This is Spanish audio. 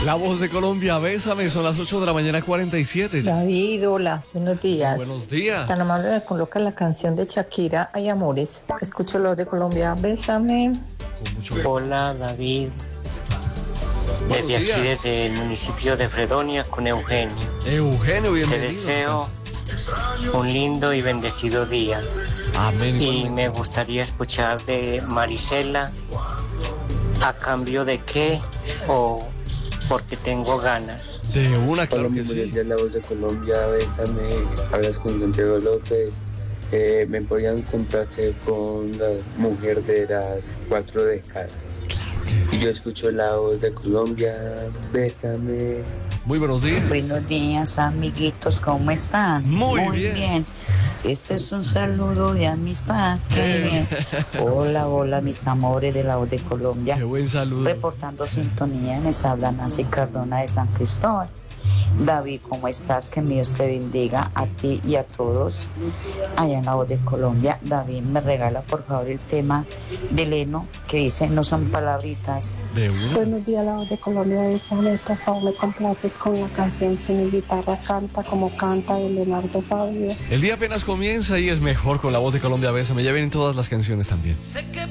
La voz de Colombia, bésame, son las 8 de la mañana 47. David, hola, buenos días. Buenos días. Tan amable me coloca la canción de Shakira, Hay Amores. Escucho lo de Colombia, bésame. Con mucho gusto. Hola David, Buenos desde aquí, días. desde el municipio de Fredonia con Eugenio. Eugenio, Te bienvenido. deseo un lindo y bendecido día. Amén. Y igualmente. me gustaría escuchar de Marisela, ¿a cambio de qué o porque tengo ganas? De una, claro Hola, que muy sí. buenos días, La Voz de Colombia, bésame, hablas con Santiago López. Me podrían complacer con la mujer de las 4 décadas. Yo escucho La Voz de Colombia, bésame. Muy buenos días. Buenos días, amiguitos, ¿cómo están? Muy bien. Este es un saludo de amistad. Qué bien. Hola, hola, mis amores de la voz de Colombia. Qué buen saludo. Reportando sintonía, les habla Nancy Cardona de San Cristóbal. David, ¿cómo estás? Que mi Dios te bendiga a ti y a todos allá en la voz de Colombia. David, me regala por favor el tema de Leno que dice no son palabritas. De una. Buenos días, La Voz de Colombia, bésame, por favor, me complaces con la canción Si mi guitarra canta como canta de Leonardo Fabio. El día apenas comienza y es mejor con la voz de Colombia, bésame. Ya vienen todas las canciones también. Sé que